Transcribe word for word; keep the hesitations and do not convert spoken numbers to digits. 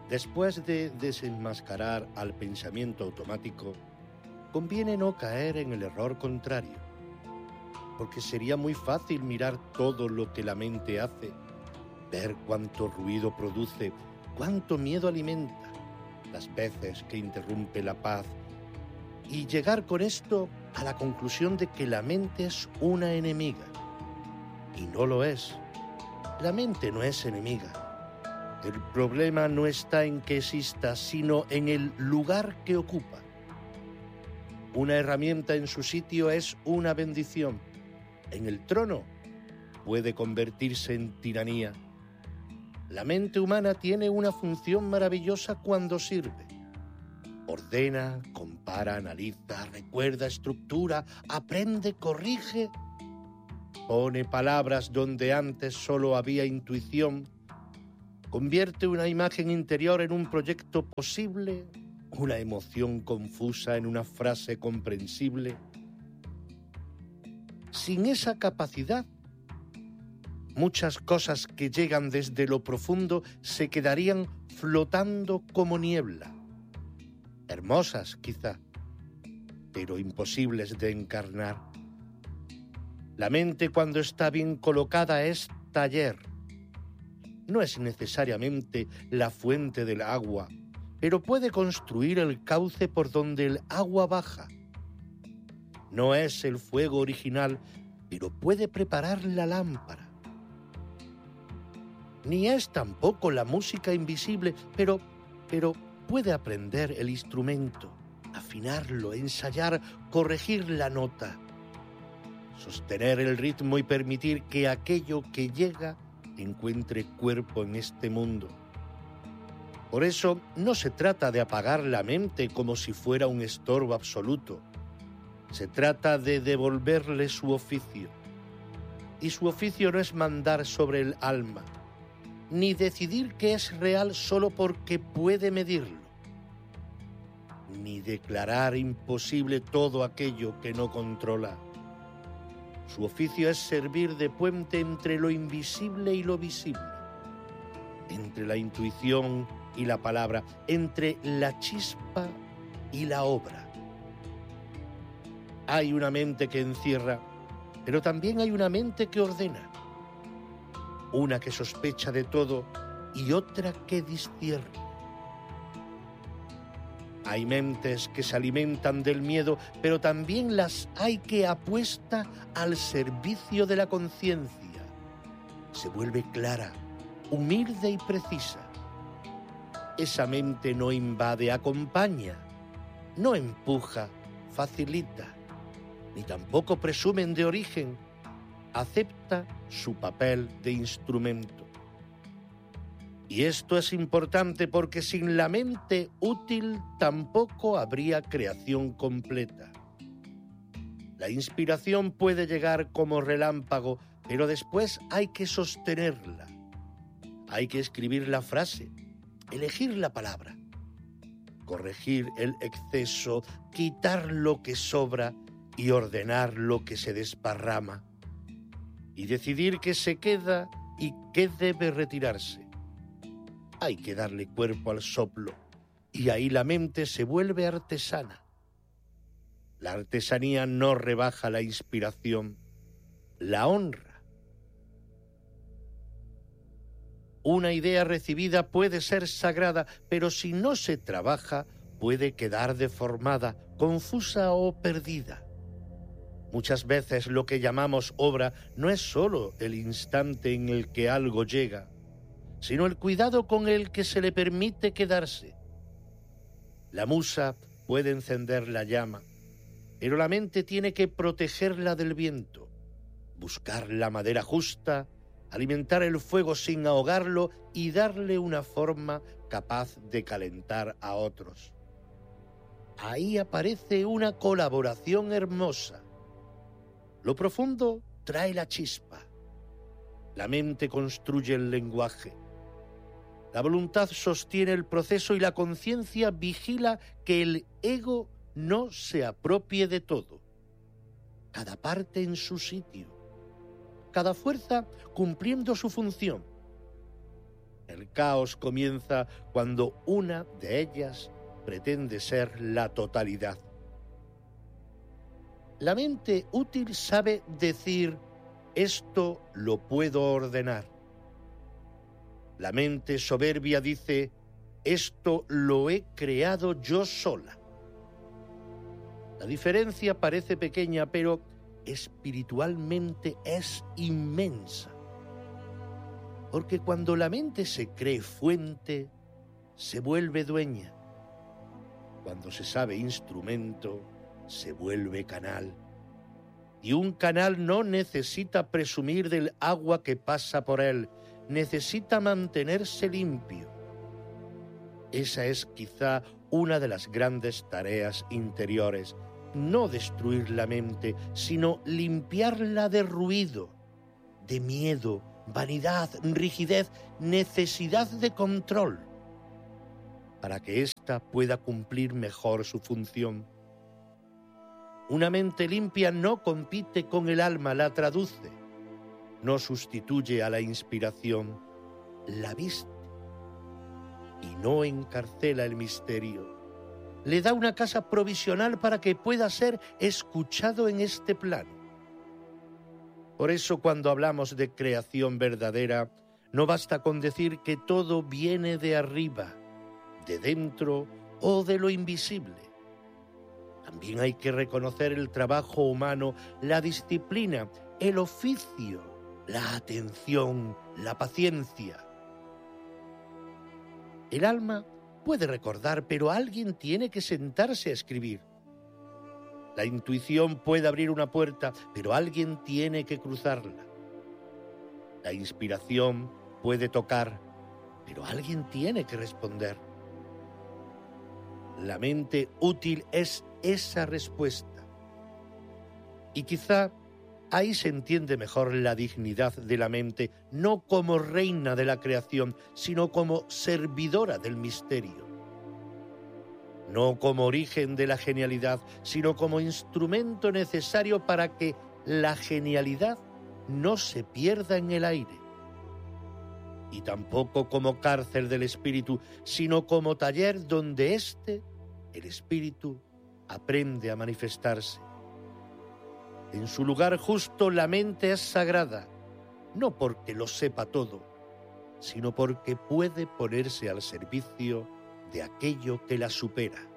Después de desenmascarar al pensamiento automático, conviene no caer en el error contrario, porque sería muy fácil mirar todo lo que la mente hace, ver cuánto ruido produce, cuánto miedo alimenta, las veces que interrumpe la paz, y llegar con esto a la conclusión de que la mente es una enemiga. Y no lo es. La mente no es enemiga. El problema no está en que exista, sino en el lugar que ocupa. Una herramienta en su sitio es una bendición. En el trono puede convertirse en tiranía. La mente humana tiene una función maravillosa cuando sirve. Ordena, compara, analiza, recuerda, estructura, aprende, corrige. Pone palabras donde antes solo había intuición. Convierte una imagen interior en un proyecto posible, una emoción confusa en una frase comprensible. Sin esa capacidad, muchas cosas que llegan desde lo profundo se quedarían flotando como niebla. Hermosas, quizá, pero imposibles de encarnar. La mente, cuando está bien colocada, es taller. No es necesariamente la fuente del agua, pero puede construir el cauce por donde el agua baja. No es el fuego original, pero puede preparar la lámpara. Ni es tampoco la música invisible, pero, pero puede aprender el instrumento, afinarlo, ensayar, corregir la nota, sostener el ritmo y permitir que aquello que llega encuentre cuerpo en este mundo. Por eso no se trata de apagar la mente como si fuera un estorbo absoluto. Se trata de devolverle su oficio. Y su oficio no es mandar sobre el alma, ni decidir que es real solo porque puede medirlo, ni declarar imposible todo aquello que no controla. Su oficio es servir de puente entre lo invisible y lo visible, entre la intuición y la palabra, entre la chispa y la obra. Hay una mente que encierra, pero también hay una mente que ordena, una que sospecha de todo y otra que discierne. Hay mentes que se alimentan del miedo, pero también las hay que apuesta al servicio de la conciencia. Se vuelve clara, humilde y precisa. Esa mente no invade, acompaña, no empuja, facilita, ni tampoco presumen de origen, acepta su papel de instrumento. Y esto es importante porque sin la mente útil tampoco habría creación completa. La inspiración puede llegar como relámpago, pero después hay que sostenerla. Hay que escribir la frase, elegir la palabra, corregir el exceso, quitar lo que sobra y ordenar lo que se desparrama. Y decidir qué se queda y qué debe retirarse. Hay que darle cuerpo al soplo, y ahí la mente se vuelve artesana. La artesanía no rebaja la inspiración, la honra. Una idea recibida puede ser sagrada, pero si no se trabaja, puede quedar deformada, confusa o perdida. Muchas veces lo que llamamos obra no es solo el instante en el que algo llega, sino el cuidado con el que se le permite quedarse. La musa puede encender la llama, pero la mente tiene que protegerla del viento, buscar la madera justa, alimentar el fuego sin ahogarlo y darle una forma capaz de calentar a otros. Ahí aparece una colaboración hermosa. Lo profundo trae la chispa. La mente construye el lenguaje. La voluntad sostiene el proceso y la conciencia vigila que el ego no se apropie de todo. Cada parte en su sitio. Cada fuerza cumpliendo su función. El caos comienza cuando una de ellas pretende ser la totalidad. La mente útil sabe decir: esto lo puedo ordenar. La mente soberbia dice: esto lo he creado yo sola. La diferencia parece pequeña, pero espiritualmente es inmensa. Porque cuando la mente se cree fuente, se vuelve dueña. Cuando se sabe instrumento, se vuelve canal. Y un canal no necesita presumir del agua que pasa por él, necesita mantenerse limpio. Esa es quizá una de las grandes tareas interiores, no destruir la mente, sino limpiarla de ruido, de miedo, vanidad, rigidez, necesidad de control, para que ésta pueda cumplir mejor su función. Una mente limpia no compite con el alma, la traduce, no sustituye a la inspiración, la viste y no encarcela el misterio. Le da una casa provisional para que pueda ser escuchado en este plano. Por eso, cuando hablamos de creación verdadera, no basta con decir que todo viene de arriba, de dentro o de lo invisible. También hay que reconocer el trabajo humano, la disciplina, el oficio, la atención, la paciencia. El alma puede recordar, pero alguien tiene que sentarse a escribir. La intuición puede abrir una puerta, pero alguien tiene que cruzarla. La inspiración puede tocar, pero alguien tiene que responder. La mente útil es esa respuesta. Y quizá ahí se entiende mejor la dignidad de la mente, no como reina de la creación, sino como servidora del misterio. No como origen de la genialidad, sino como instrumento necesario para que la genialidad no se pierda en el aire. Y tampoco como cárcel del espíritu, sino como taller donde éste, el espíritu, aprende a manifestarse. En su lugar justo la mente es sagrada, no porque lo sepa todo, sino porque puede ponerse al servicio de aquello que la supera.